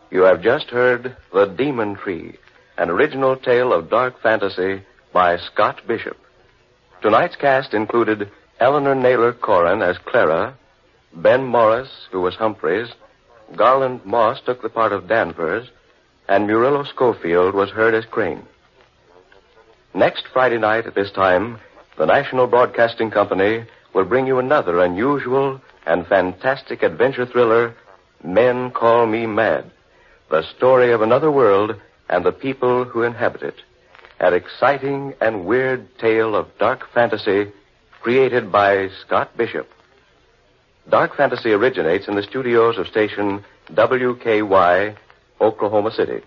You have just heard The Demon Tree, an original tale of dark fantasy by Scott Bishop. Tonight's cast included Eleanor Naylor Corrin as Clara, Ben Morris, who was Humphreys, Garland Moss took the part of Danvers, and Murillo Schofield was heard as Crane. Next Friday night at this time, the National Broadcasting Company will bring you another unusual and fantastic adventure thriller, Men Call Me Mad, the story of another world and the people who inhabit it. An exciting and weird tale of dark fantasy created by Scott Bishop. Dark fantasy originates in the studios of station WKY, Oklahoma City.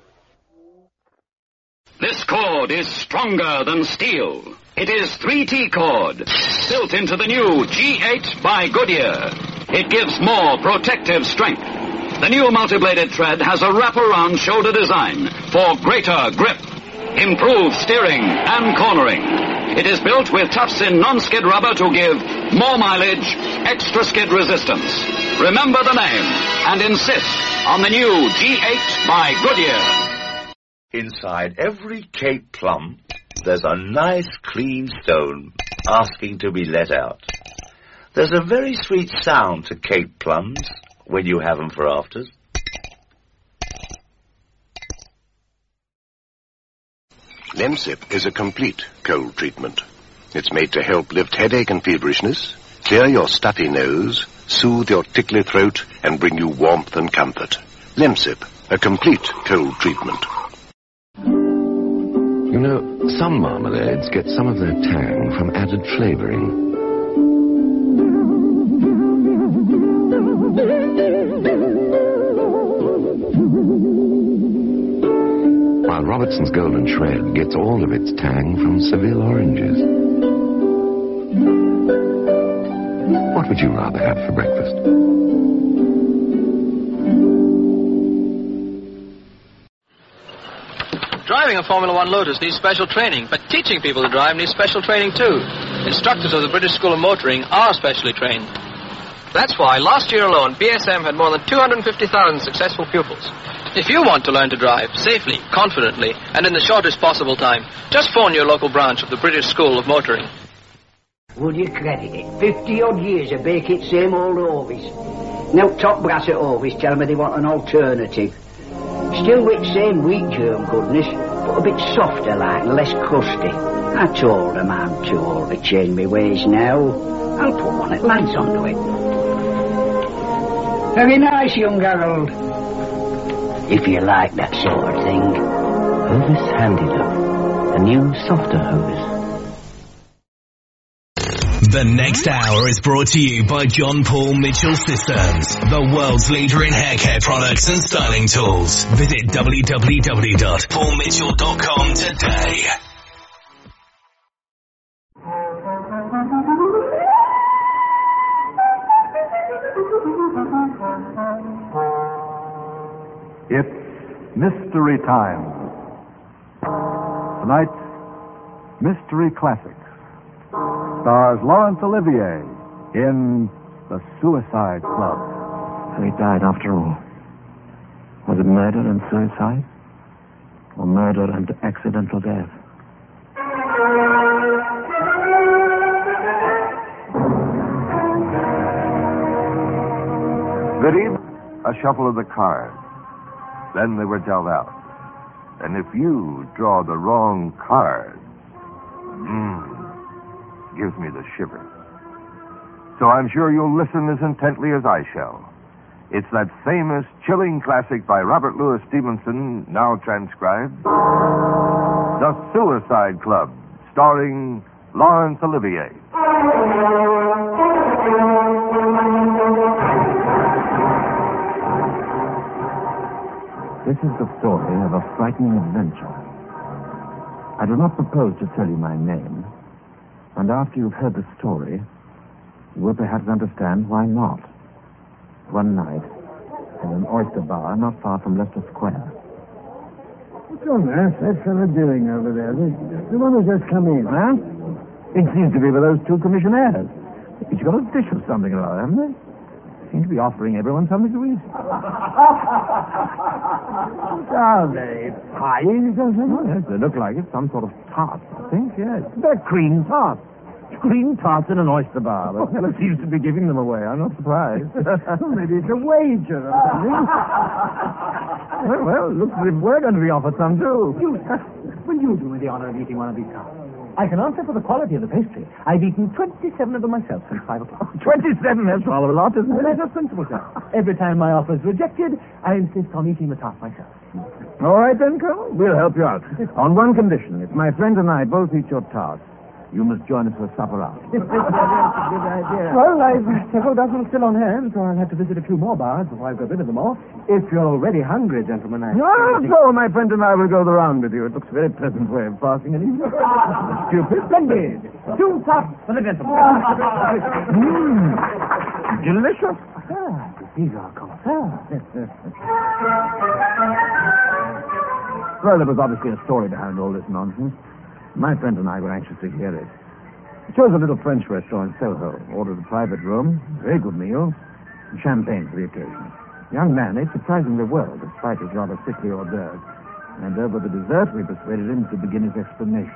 This cord is stronger than steel. It is 3T cord, built into the new G8 by Goodyear. It gives more protective strength. The new multi-bladed thread has a wraparound shoulder design for greater grip, improved steering and cornering. It is built with tufts in non-skid rubber to give more mileage, extra skid resistance. Remember the name and insist on the new G8 by Goodyear. Inside every Cape plum, there's a nice clean stone asking to be let out. There's a very sweet sound to Cape plums when you have them for afters. Lemsip is a complete cold treatment. It's made to help lift headache and feverishness, clear your stuffy nose, soothe your tickly throat, and bring you warmth and comfort. Lemsip, a complete cold treatment. You know, some marmalades get some of their tang from added flavoring. While Robertson's Golden Shred gets all of its tang from Seville oranges. What would you rather have for breakfast? Driving a Formula One Lotus needs special training, but teaching people to drive needs special training too. Instructors of the British School of Motoring are specially trained. That's why last year alone, BSM had more than 250,000 successful pupils. If you want to learn to drive safely, confidently, and in the shortest possible time, just phone your local branch of the British School of Motoring. Would you credit it? 50-odd years of baking same old Ovis. Now top brass at Ovis tell me they want an alternative. Still with same wheat germ goodness, but a bit softer like and less crusty. I told them I'm too old to change my ways now. I'll put one at lads onto it. Very nice, young Harold. If you like that sort of thing. Hovis Handy Love, a new softer Hovis. The next hour is brought to you by John Paul Mitchell Systems, the world's leader in hair care products and styling tools. Visit www.paulmitchell.com today. It's Mystery Time. Tonight, Mystery Classics. Stars Laurence Olivier in The Suicide Club. So he died after all. Was it murder and suicide? Or murder and accidental death? Good evening. A shuffle of the cards. Then they were dealt out. And if you draw the wrong card, gives me the shivers. So I'm sure you'll listen as intently as I shall. It's that famous, chilling classic by Robert Louis Stevenson, now transcribed, The Suicide Club, starring Laurence Olivier. This is the story of a frightening adventure. I do not propose to tell you my name, and after you've heard the story, you will perhaps understand why not. One night, in an oyster bar not far from Leicester Square. What's on earth that fellow doing over there? The one who's just come in, huh? It seems to be with those two commissionaires. Each got a dish of something or other, haven't they? seem to be offering everyone something to eat. Are they pies or something? Oh, yes, they look like it. Some sort of tart, I think, yes. They're cream tarts. Cream tarts in an oyster bar. The fellow seems to be giving them away. I'm not surprised. Maybe it's a wager or something. well, looks as if we're going to be offered some, too. Will you do me the honor of eating one of these tarts? I can answer for the quality of the pastry. I've eaten 27 of them myself since 5 o'clock. 27? That's rather a lot, isn't it? That's a principle, sir. Every time my offer is rejected, I insist on eating the tart myself. All right, then, Colonel. We'll help you out. On one condition. If my friend and I both eat your tarts, you must join us for supper after. That's a good idea. Well, I've several dozen still on hand, so I'll have to visit a few more bars before I've got rid of them all. If you're already hungry, gentlemen, So my friend and I will go the round with you. It looks a very pleasant way of passing an evening. Stupid. Splendid. 2 tarts for the gentlemen. Delicious. These are conserved. Well, there was obviously a story behind all this nonsense. My friend and I were anxious to hear it. We chose a little French restaurant in Soho, ordered a private room, very good meal, and champagne for the occasion. The young man ate surprisingly well, despite his rather sickly hors d'oeuvres. And over the dessert, we persuaded him to begin his explanation.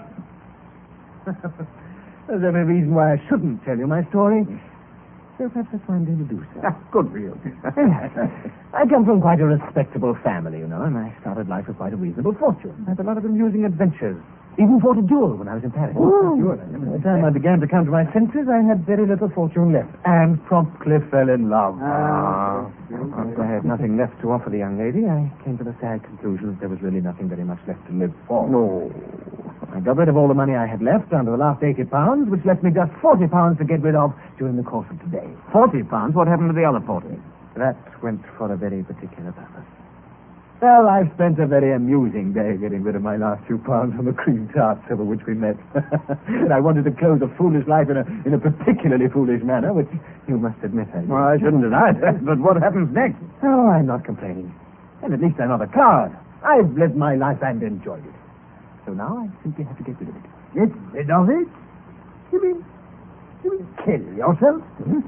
Is there any reason why I shouldn't tell you my story? So perhaps that's why I'm going to do so. Good for you. I come from quite a respectable family, you know, and I started life with quite a reasonable fortune. I had a lot of amusing adventures. Even fought a duel when I was in Paris. Sure. By the time I began to come to my senses, I had very little fortune left, and promptly fell in love. After I had nothing left to offer the young lady, I came to the sad conclusion that there was really nothing very much left to live for. No. I got rid of all the money I had left down to the last 80 pounds, which left me just 40 pounds to get rid of during the course of today. 40 pounds? What happened to the other 40? That went for a very particular purpose. Well, I've spent a very amusing day getting rid of my last few pounds on the cream tarts over which we met. And I wanted to close a foolish life in a particularly foolish manner, which you must admit I did. Well, I shouldn't deny that, but what happens next? Oh, I'm not complaining. And at least I'm not a coward. I've lived my life and enjoyed it. So now I simply have to get rid of it. Get rid of it? You mean kill yourself?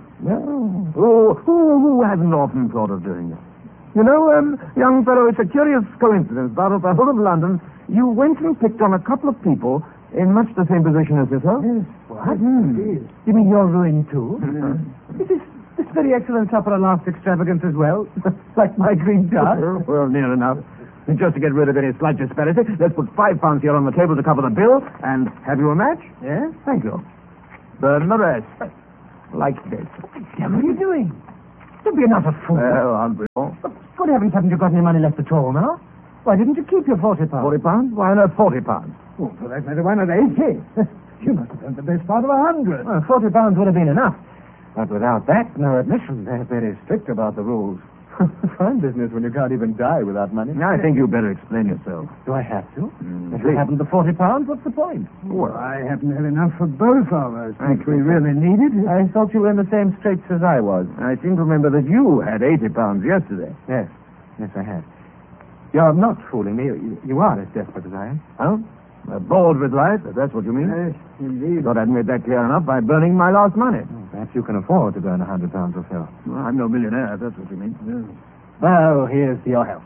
Well, who hasn't often thought of doing that? You know, young fellow, it's a curious coincidence, but of the whole of London, you went and picked on a couple of people in much the same position as yourself. Yes. What? You mean you're ruined too? Is this very excellent supper a last extravagance as well? Like my green tart? Well, near enough. And just to get rid of any slight disparity, let's put 5 pounds here on the table to cover the bill, and have you a match? Yes? Thank you. Burn the rest. Like this. What are you doing? Don't be another fool. Well, unreal. Good heavens, haven't you got any money left at all now? Why didn't you keep your 40 pounds? 40 pounds? Why on earth 40 pounds? Oh, for that matter, one of 80. You must have done the best part of 100. Well, 40 pounds would have been enough. But without that, no admission. They're very strict about the rules. Fine business when you can't even die without money. I think you better explain yourself. Do I have to? If you haven't the 40 pounds, what's the point? Well, I haven't had enough for both of us, which we really needed. I thought you were in the same straits as I was. I seem to remember that you had 80 pounds yesterday. Yes, I had. You're not fooling me. You are as desperate as I am. Huh? Bored with life, if that's what you mean. Yes, indeed. Thought I'd made that clear enough by burning my last money. Perhaps you can afford to burn 100 pounds or so. Well, I'm no millionaire, if that's what you mean. Well, here's to your health.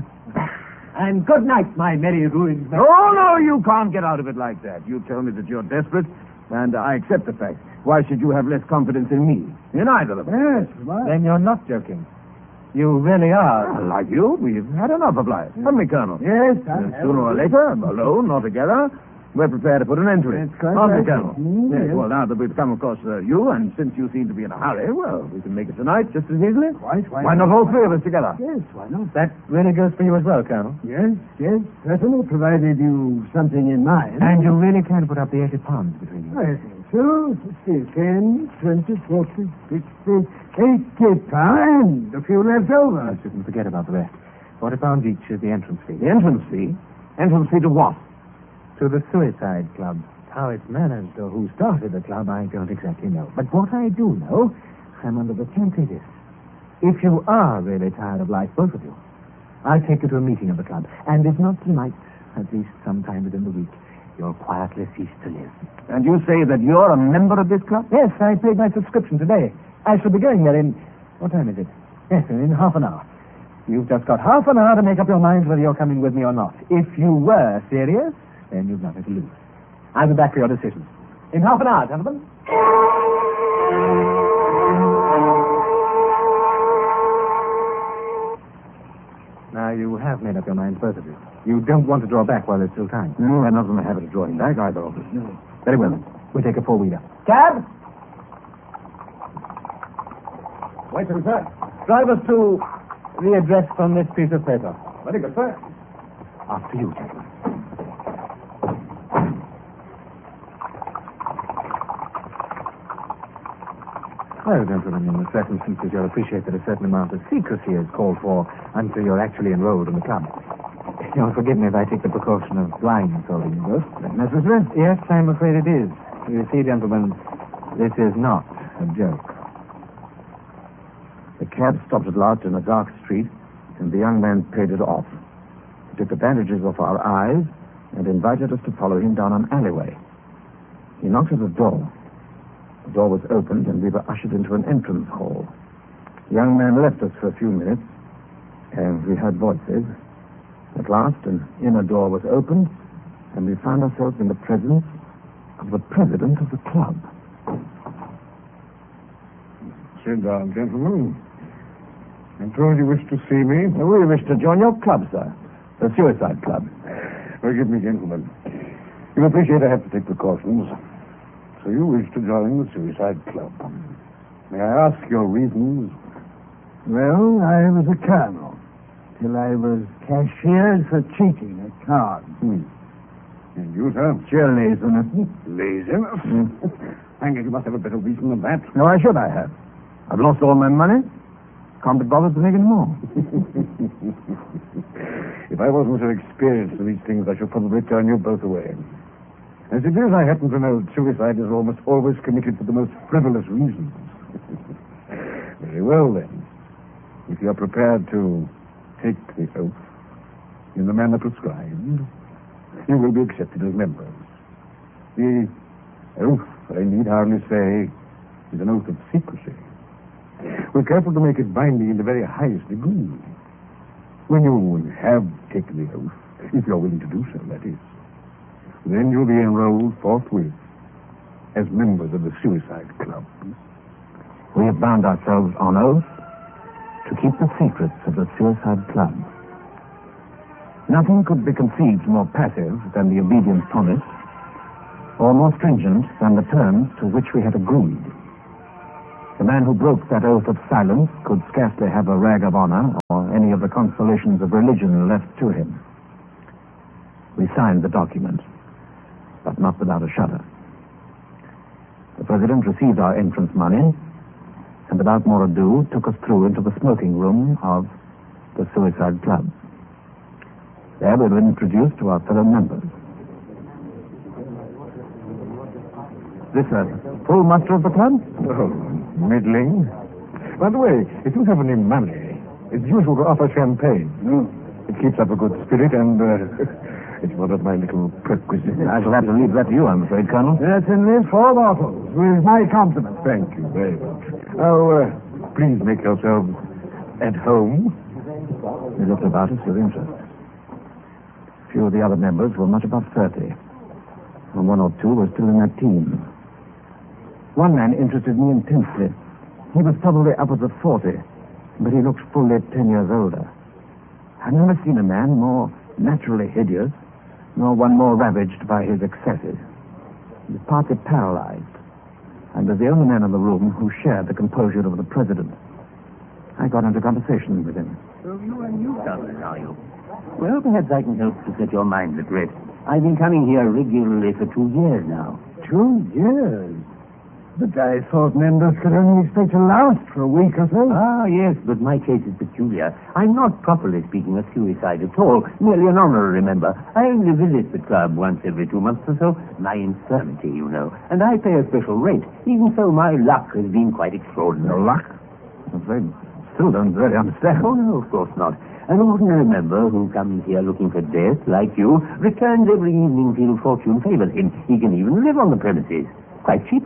And good night, my merry ruined man. Oh, no, you can't get out of it like that. You tell me that you're desperate, and I accept the fact. Why should you have less confidence in me? In either of us. Yes, right. Then you're not joking. You really are. Like you, we've had enough of life, haven't we, Colonel? Yes, Sooner or later, alone or together, we're prepared to put an end to it. That's quite Aren't we, right. Colonel? Yes. Well, now that we've come across you, and since you seem to be in a hurry, well, we can make it tonight just as easily. Quite. Why not all three of us together? Yes, why not? That really goes for you as well, Colonel. Yes, certainly, provided you something in mind. And you really can put up the 80 pounds between you. I think so. 10, 20, 40, 60, 80 pounds. A few left over. I shouldn't forget about the rest. 40 pounds each is the entrance fee. The entrance fee? Entrance fee to what? To the Suicide Club. How it's managed or who started the club, I don't exactly know. But what I do know, I'm under the guarantee this. If you are really tired of life, both of you, I'll take you to a meeting of the club. And if not tonight, at least sometime within the week, you'll quietly cease to live. And you say that you're a member of this club? Yes, I paid my subscription today. I shall be going there in What time is it? Yes, in half an hour. You've just got half an hour to make up your minds whether you're coming with me or not. If you were serious, then you've nothing to lose. I'll be back for your decision. In half an hour, gentlemen. Now, you have made up your minds, both of you. You don't want to draw back while there's still time. No, I'm not in the habit of drawing back either of us. No. Very well, then. We'll take a four-wheeler. Cab? Wait a minute, sir. Drive us to the address from this piece of paper. Very good, sir. After you, gentlemen. Well, gentlemen, in certain instances, you'll appreciate that a certain amount of secrecy is called for until you're actually enrolled in the club. You'll forgive me if I take the precaution of blindfolding you both. Is that necessary? Yes, I'm afraid it is. You see, gentlemen, this is not a joke. The cab stopped at last in a dark street, and the young man paid it off. He took advantages of our eyes and invited us to follow him down an alleyway. He knocked at the door. The door was opened, and we were ushered into an entrance hall. The young man left us for a few minutes, and we heard voices. At last, an inner door was opened, and we found ourselves in the presence of the president of the club. Sit down, gentlemen. I'm told you wish to see me. We wish to join your club, sir. The Suicide Club. Forgive me, gentlemen. You'll appreciate I have to take precautions. So you wish to join the Suicide Club. May I ask your reasons? Well, I was a colonel till I was cashiered for cheating at cards. And you, sir? Sheer laziness. Laziness? Hang it, you must have a better reason than that. No, why should I have? I've lost all my money. Can't be bothered to make any more. If I wasn't so experienced in these things, I should probably turn you both away. As it is, I happen to know that suicide is almost always committed for the most frivolous reasons. Very well, then. If you're prepared to take the oath in the manner prescribed, you will be accepted as members. The oath, I need hardly say, is an oath of secrecy. We're careful to make it binding in the very highest degree. When you have taken the oath, if you're willing to do so, that is, then you'll be enrolled forthwith as members of the Suicide Club. We have bound ourselves on oath to keep the secrets of the Suicide Club. Nothing could be conceived more passive than the obedience promised, or more stringent than the terms to which we had agreed. The man who broke that oath of silence could scarcely have a rag of honor or any of the consolations of religion left to him. We signed the document, but not without a shudder. The president received our entrance money, and without more ado, took us through into the smoking room of the Suicide Club. There we were introduced to our fellow members. This a full muster of the club? Oh, middling. By the way, if you have any money, it's usual to offer champagne. It keeps up a good spirit, and it's one of my little perquisites. I shall have to leave that to you, I'm afraid, Colonel. Certainly, 4 bottles, with my compliments. Thank you very much. Now, please make yourselves at home. We looked about us with interest. Few of the other members were much above 30, and 1 or 2 were still in their teens. One man interested me intensely. He was probably upwards of 40, but he looked fully 10 years older. I've never seen a man more naturally hideous, nor one more ravaged by his excesses. He was partly paralyzed, and was the only man in the room who shared the composure of the president. I got into conversation with him. So you are newcomers, are you? Well, perhaps I can help to set your mind at rest. I've been coming here regularly for 2 years now. 2 years? But I thought members could only expect to last for a week or so. Ah, yes, but my case is peculiar. I'm not, properly speaking, a suicide at all. Merely an honorary member. I only visit the club once every 2 months or so. My infirmity, you know. And I pay a special rate. Even so, my luck has been quite extraordinary. Your luck? I'm afraid still don't really understand. Oh, no, of course not. An ordinary member who comes here looking for death, like you, returns every evening till fortune favors him. He can even live on the premises, quite cheaply.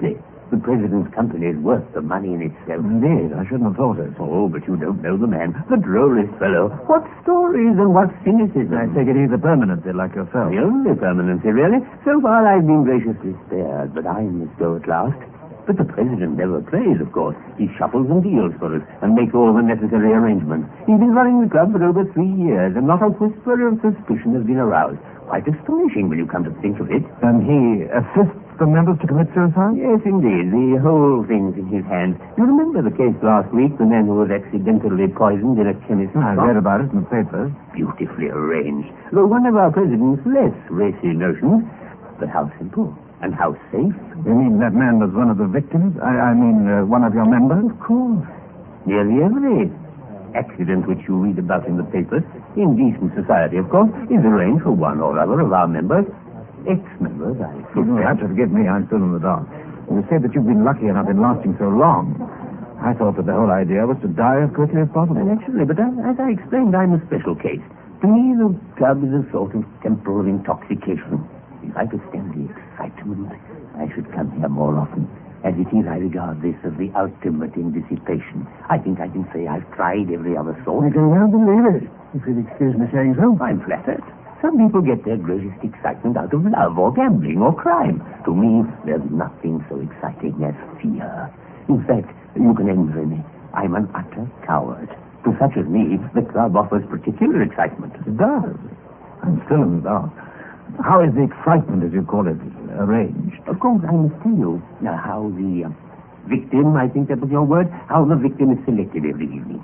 The president's company is worth the money in itself. Indeed, I shouldn't have thought it. Oh, but you don't know the man. The drollest fellow. What stories and what cynicism. I take it he's a permanency like yourself. The only permanency, really. So far I've been graciously spared, but I must go at last. But the president never plays, of course. He shuffles and deals for us and makes all the necessary arrangements. He's been running the club for over 3 years, and not a whisper of suspicion has been aroused. Quite astonishing when you come to think of it. And he assists the members to commit suicide? Yes, indeed. The whole thing's in his hands. You remember the case last week, the man who was accidentally poisoned in a chemist's I shop? read about it in the papers. Beautifully arranged. Though one of our president's less racy notions, but how simple and how safe. You mean that man was one of the victims? I mean, one of your members? Of course. Nearly every accident which you read about in the papers, in decent society, of course, is arranged for one or other of our members. Ex-members, I should You have to forgive me, I'm still in the dark. You said that you've been lucky enough in lasting so long. I thought that the whole idea was to die as quickly as possible. Naturally, but as I explained, I'm a special case. To me, the club is a sort of temporal intoxication. If I could stand the excitement, I should come here more often. As it is, I regard this as the ultimate in dissipation. I think I can say I've tried every other sort. I can well believe it, if you'll excuse me saying so. I'm flattered. Some people get their greatest excitement out of love or gambling or crime. To me, there's nothing so exciting as fear. In fact, you can envy me. I'm an utter coward. To such as me, the club offers particular excitement. It does. I'm still in the dark. How is the excitement, as you call it, arranged? Of course, I must tell you how the victim, I think that was your word, how the victim is selected every evening.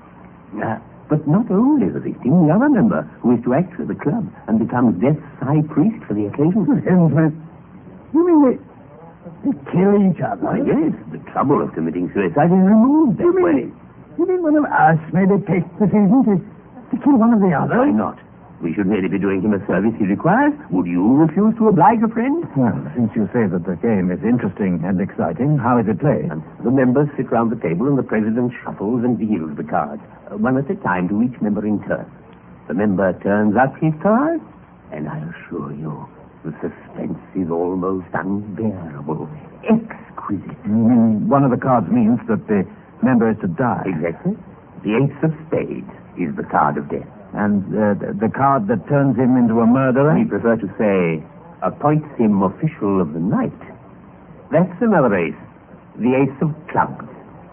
But not only the victim, the other member, who is to act for the club and becomes death's high priest for the occasion. You mean they kill each other? Why, yes, the trouble of committing suicide is removed that way. You mean one of us made a take decision to kill one of the others? Why not? We should really be doing him a service he requires. Would you refuse to oblige a friend? Well, since you say that the game is interesting and exciting, how is it played? The members sit round the table and the president shuffles and deals the cards, one at a time to each member in turn. The member turns up his card, and I assure you, the suspense is almost unbearable. Exquisite. One of the cards means that the member is to die. Exactly. The ace of spades is the card of death. And the card that turns him into a murderer? We prefer to say, appoints him official of the night. That's another ace. The ace of clubs.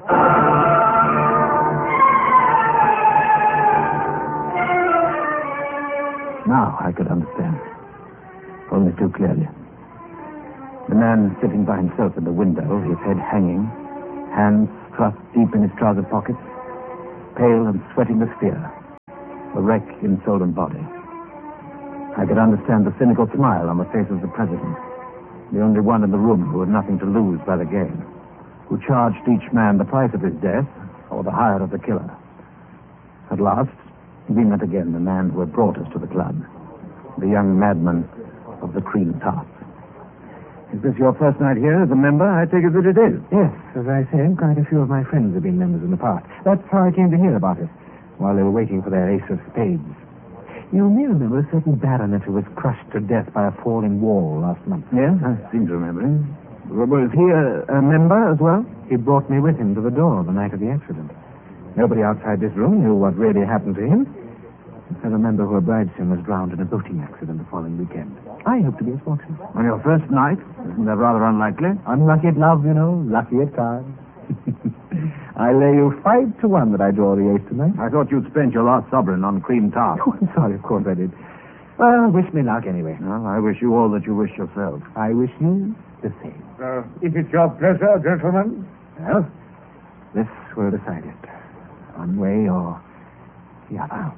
Now I could understand. Only too clearly. The man sitting by himself in the window, his head hanging, hands thrust deep in his trouser pockets, pale and sweating with fear. A wreck in soul and body. I could understand the cynical smile on the face of the president, the only one in the room who had nothing to lose by the game, who charged each man the price of his death or the hire of the killer. At last, we met again the man who had brought us to the club, the young madman of the cream tart. Is this your first night here as a member? I take it that it is. Yes, as I say, quite a few of my friends have been members in the past. That's how I came to hear about it, while they were waiting for their ace of spades. You may remember a certain baronet who was crushed to death by a falling wall last month. Yes, I seem to remember him. Was he a member as well? He brought me with him to the door the night of the accident. Nobody outside this room knew what really happened to him. I remember who obliged him was drowned in a boating accident the following weekend. I hope to be as fortunate. On your first night? Isn't that rather unlikely? Unlucky at love, you know. Lucky at cards. I lay you 5-1 that I draw the ace tonight. I thought you'd spent your last sovereign on cream tart. Oh, I'm sorry, of course I did. Well, wish me luck anyway. Well, I wish you all that you wish yourself. I wish you the same. If it's your pleasure, gentlemen. Well, this will decide it. One way or the other.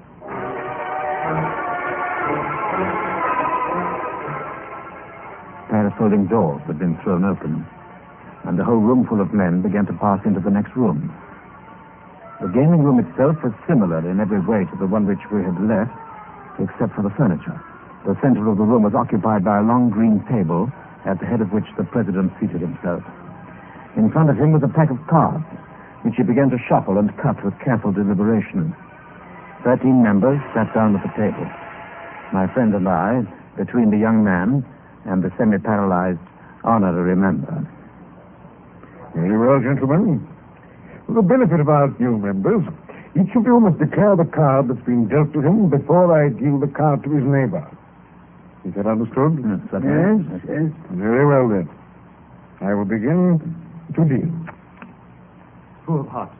A pair of folding doors had been thrown open, and the whole room full of men began to pass into the next room. The gaming room itself was similar in every way to the one which we had left, except for the furniture. The center of the room was occupied by a long green table, at the head of which the president seated himself. In front of him was a pack of cards, which he began to shuffle and cut with careful deliberation. 13 members sat down at the table. My friend and I, between the young man and the semi-paralyzed honorary member. Very well, gentlemen. For the benefit of our new members, each of you must declare the card that's been dealt to him before I deal the card to his neighbor. Is that understood? Yes. Very well, then. I will begin to deal. Four of hearts.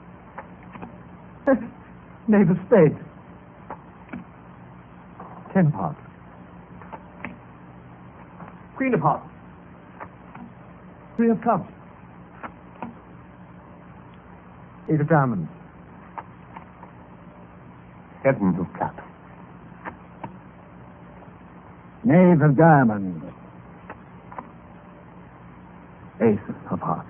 Knave of spades. 10 of hearts. Queen of hearts. 3 of clubs. 8 of diamonds. 7 of clubs. Knave of diamonds. Ace of hearts.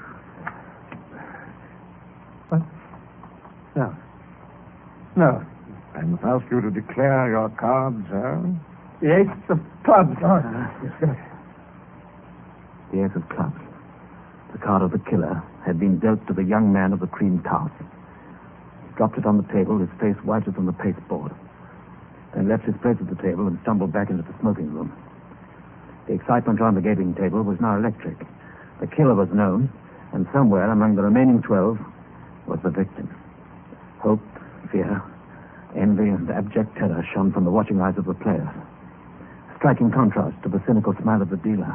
What? No. No. I must ask you to declare your cards, sir. The ace of clubs. Yes. The ace of clubs. The card of the killer had been dealt to the young man of the cream tart. He dropped it on the table, his face whiter than the pasteboard. Then left his place at the table and stumbled back into the smoking room. The excitement around the gaming table was now electric. The killer was known, and somewhere among the remaining 12 was the victim. Hope, fear, envy, and abject terror shone from the watching eyes of the players. Striking contrast to the cynical smile of the dealer.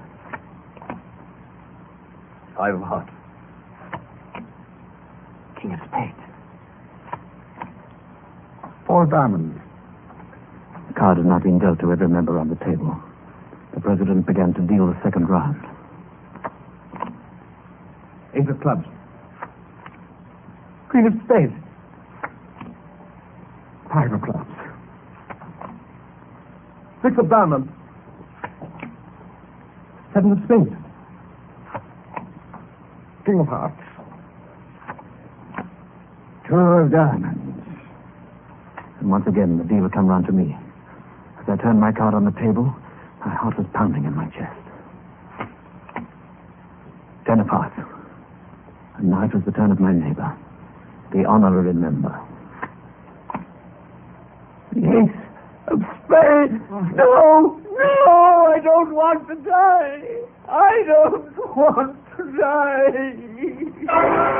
5 of hearts. King of spades. 4 diamonds. The card had not been dealt to every member on the table. The president began to deal the second round. 8 of clubs. Queen of spades. 5 of clubs. 6 of diamonds. 7 of spades. King of hearts. 2 of diamonds. And once again, the deal had come round to me. As I turned my card on the table, my heart was pounding in my chest. 10 of hearts. And now it was the turn of my neighbor, the honorary member. The ace of spades. No, I don't want to die. I don't want to die.